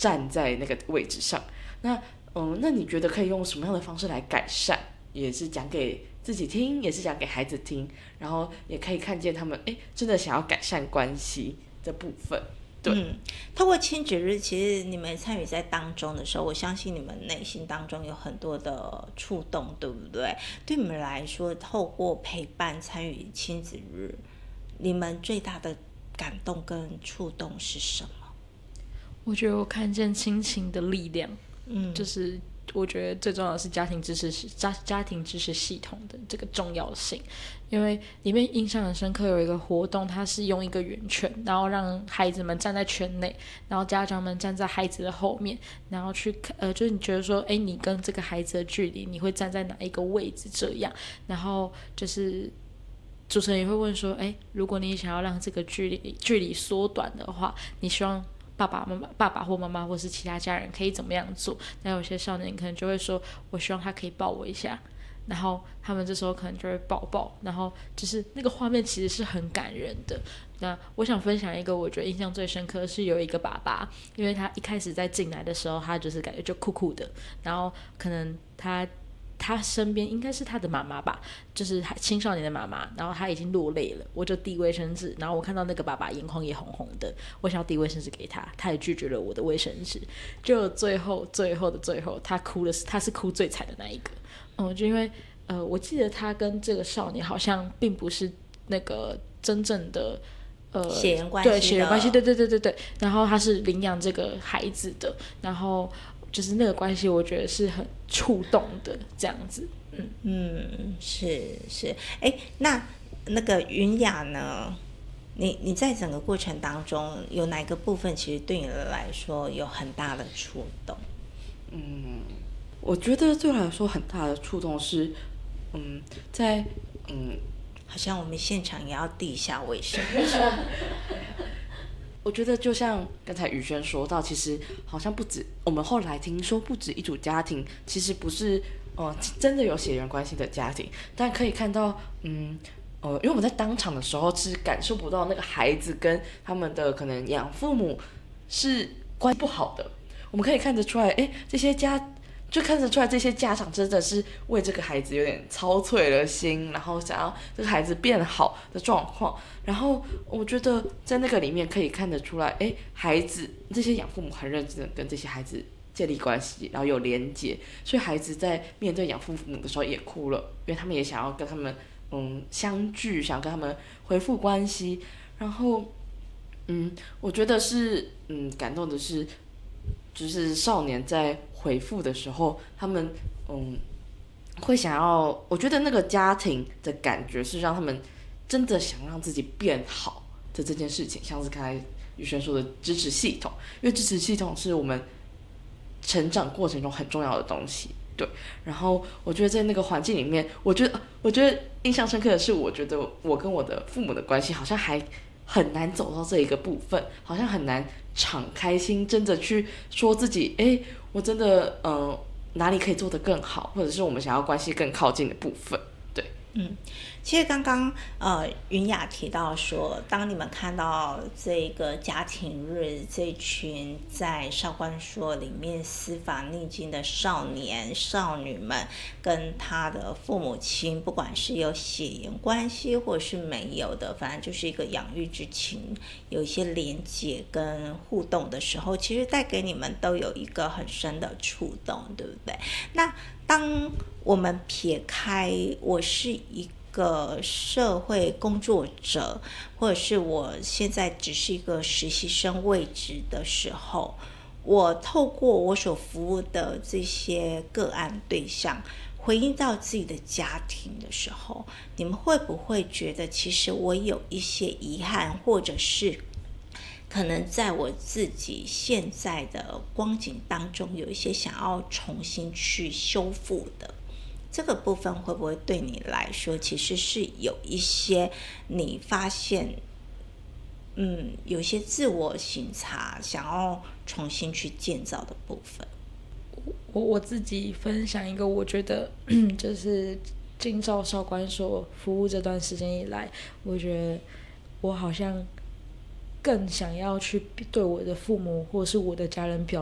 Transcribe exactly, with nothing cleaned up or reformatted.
站在那个位置上。那嗯，那你觉得可以用什么样的方式来改善？也是讲给自己听，也是讲给孩子听，然后也可以看见他们哎真的想要改善关系的部分。对， 嗯，透过亲子日，其实你们参与在当中的时候，我相信你们内心当中有很多的触动，对不对？对你们来说，透过陪伴参与亲子日，你们最大的感动跟触动是什么？ 我觉得我看见亲情的力量， 嗯， 就是我觉得最重要的是家庭支持家家庭支持系统的这个重要性。因为里面印象很深刻，有一个活动，它是用一个圆圈，然后让孩子们站在圈内，然后家长们站在孩子的后面，然后去呃，就是你觉得说，哎，你跟这个孩子的距离，你会站在哪一个位置？这样，然后就是主持人也会问说，哎，如果你想要让这个距离距离缩短的话，你希望爸爸妈妈、爸爸或妈妈或是其他家人可以怎么样做？那有些少年可能就会说，我希望他可以抱我一下。然后他们这时候可能就会抱抱，然后就是那个画面其实是很感人的。那我想分享一个我觉得印象最深刻的是有一个爸爸，因为他一开始在进来的时候，他就是感觉就酷酷的，然后可能他他身边应该是他的妈妈吧，就是青少年的妈妈，然后他已经落泪了，我就递卫生纸，然后我看到那个爸爸眼眶也红红的，我想要递卫生纸给他，他也拒绝了我的卫生纸，就最后最后的最后，他哭的是他是哭最惨的那一个。嗯，就因为呃，我记得他跟这个少年好像并不是那个真正的呃血缘关系的， 对血缘关系，对对对对对。然后他是领养这个孩子的，然后就是那个关系，我觉得是很触动的这样子。嗯嗯，是是，哎，那那个云雅呢？你你在整个过程当中，有哪个部分其实对你来说有很大的触动？ 嗯，我觉得对我来说很大的触动是，嗯，在嗯， 好像我们现场也要递一下卫生纸。 我觉得就像刚才宇轩说到，其实好像不止我们后来听说，不止一组家庭，其实不是呃真的有血缘关系的家庭，但可以看到，嗯。呃，因为我们在当场的时候是感受不到那个孩子跟他们的可能养父母是关系不好的，我们可以看得出来，哎，这些家就看得出来这些家长真的是为这个孩子有点操碎了心，然后想要这个孩子变好的状况。然后我觉得在那个里面可以看得出来，哎，孩子这些养父母很认真的跟这些孩子建立关系，然后有连结，所以孩子在面对养父母的时候也哭了，因为他们也想要跟他们。嗯，相聚，想跟他们恢复关系，然后，嗯，我觉得是，嗯，感动的是，就是少年在回复的时候，他们，嗯，会想要，我觉得那个家庭的感觉是让他们真的想让自己变好的这件事情，像是刚才宇轩说的支持系统，因为支持系统是我们成长过程中很重要的东西。对，然后我觉得在那个环境里面，我觉得我觉得印象深刻的是，我觉得我跟我的父母的关系好像还很难走到这一个部分，好像很难敞开心，真的去说自己，哎，我真的嗯、呃、哪里可以做得更好，或者是我们想要关系更靠近的部分。对， 嗯，其实刚刚呃云雅提到说，当你们看到这个家庭日这群在少管所里面司法逆境的少年少女们，跟他的父母亲，不管是有血缘关系或是没有的，反正就是一个养育之情，有一些连结跟互动的时候，其实带给你们都有一个很深的触动，对不对？那当我们撇开我是一个社会工作者，或者是我现在只是一个实习生位置的时候，我透过我所服务的这些个案对象回应到自己的家庭的时候，你们会不会觉得其实我有一些遗憾，或者是可能在我自己现在的光景当中有一些想要重新去修复的，这个部分会不会对你来说其实是有一些你发现嗯，有一些自我省察想要重新去建造的部分？ 我我自己分享一个，我觉得就是进照少管所服务这段时间以来，我觉得我好像更想要去对我的父母或是我的家人表